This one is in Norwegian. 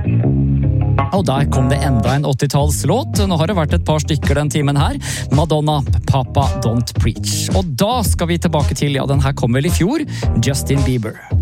Og der kom det enda en 80-tallslåt. Nå har det vært et par stykker den timen her. Madonna, Papa Don't Preach. Og da skal vi tilbake til, ja, den her kom vel i fjor, Justin Bieber.